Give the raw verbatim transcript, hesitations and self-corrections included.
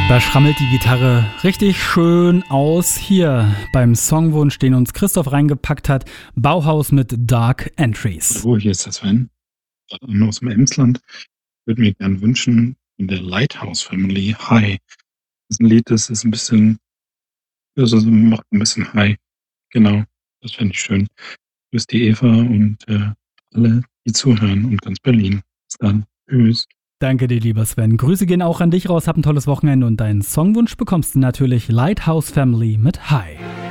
Da schrammelt die Gitarre richtig schön aus. Hier beim Songwunsch, den uns Christoph reingepackt hat, Bauhaus mit Dark Entries. Hallo, hier ist der Sven aus dem Emsland. Ich würde mir gern wünschen, in der Lighthouse Family, Hi. Das ist ein Lied, das ist ein bisschen, also macht ein bisschen Hi. Genau, das fände ich schön. Grüß die Eva und äh, alle, die zuhören und ganz Berlin. Bis dann. Tschüss. Danke dir, lieber Sven. Grüße gehen auch an dich raus. Hab ein tolles Wochenende und deinen Songwunsch bekommst du natürlich Lighthouse Family mit Hi.